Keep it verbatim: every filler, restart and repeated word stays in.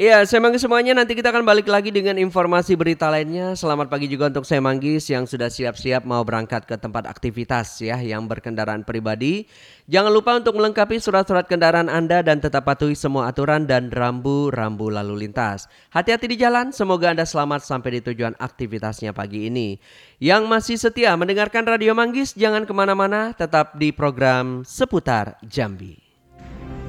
Iya, saya Manggis semuanya, nanti kita akan balik lagi dengan informasi berita lainnya. Selamat pagi juga untuk saya Manggis yang sudah siap-siap mau berangkat ke tempat aktivitas ya, yang berkendaraan pribadi. Jangan lupa untuk melengkapi surat-surat kendaraan Anda dan tetap patuhi semua aturan dan rambu-rambu lalu lintas. Hati-hati di jalan, semoga Anda selamat sampai di tujuan aktivitasnya pagi ini. Yang masih setia mendengarkan Radio Manggis, jangan kemana-mana, tetap di program Seputar Jambi.